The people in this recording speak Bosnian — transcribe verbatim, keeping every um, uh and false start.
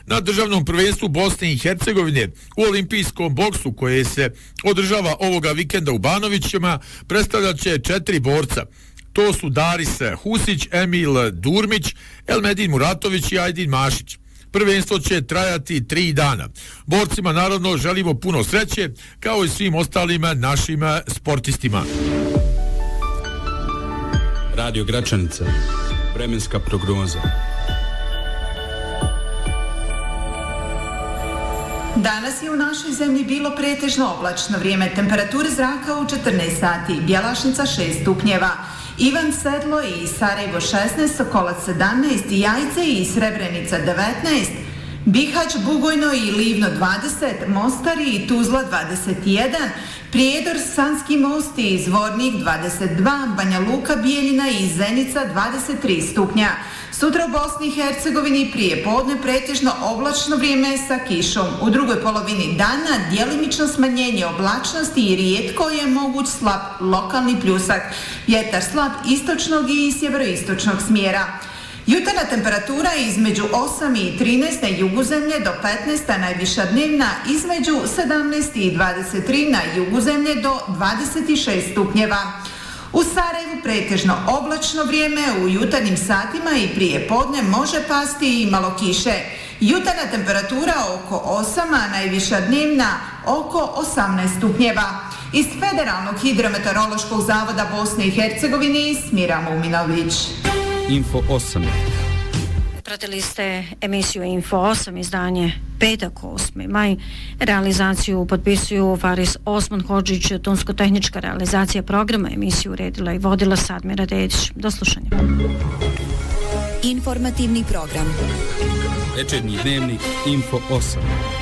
Na državnom prvenstvu Bosne i Hercegovine u olimpijskom boksu koje se održava ovoga vikenda u Banovićima predstavljat će četiri borca. To su Daris Husić, Emil Durmić, Elmedin Muratović i Ajdin Mašić. Prvenstvo će trajati tri dana. Borcima naravno želimo puno sreće, kao i svim ostalim našim sportistima. Radio Gračanica. Vremenska prognoza. Danas je u našoj zemlji bilo pretežno oblačno vrijeme, temperature zraka u četrnaest sati, Bjelašnica šest stupnjeva, Ivan Sedlo i Sarajevo šesnaest, Sokolac sedamnaest, Jajce i Srebrenica devetnaest, Bihać, Bugojno i Livno dvadeset, Mostar i Tuzla dvadeset jedan, Prijedor, Sanski most i Zvornik dvadeset dva, Banja Luka, Bijeljina i Zenica dvadeset tri stupnja. Sutra u Bosni i Hercegovini prije podne pretežno oblačno vrijeme sa kišom. U drugoj polovini dana djelimično smanjenje oblačnosti i rijetko je moguć slab lokalni pljusak. Vjetar slab istočnog i sjeveroistočnog smjera. Jutarnja temperatura između osam i trinaest na jugu zemlje do petnaest, a najviša dnevna između sedamnaest i dvadeset tri na jugu zemlje do dvadeset šest stupnjeva. U Sarajevu pretežno oblačno vrijeme, u jutarnjim satima i prije podne može pasti i malo kiše. Jutarnja temperatura oko osam, a najviša dnevna oko osamnaest stupnjeva. Iz Federalnog hidrometeorološkog zavoda Bosne i Hercegovine Smira Muminović. Info osam. Pratili ste emisiju Info osam, izdanje petak osmi maj. Realizaciju potpisuju Faris Osman Hodžić, tonsko-tehnička realizacija programa. Emisiju uredila i vodila Sadmira Dedić. Do slušanja. Informativni program. Večernji dnevnik Info osam.